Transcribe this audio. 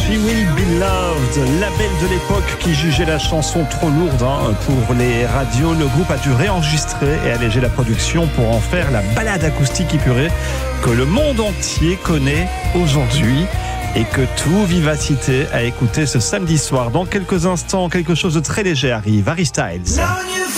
She Will Be Loved, label de l'époque qui jugeait la chanson trop lourde pour les radios. Le groupe a dû réenregistrer et alléger la production pour en faire la balade acoustique épurée que le monde entier connaît aujourd'hui et que tout Vivacité a écouté ce samedi soir. Dans quelques instants, quelque chose de très léger arrive. Harry Styles.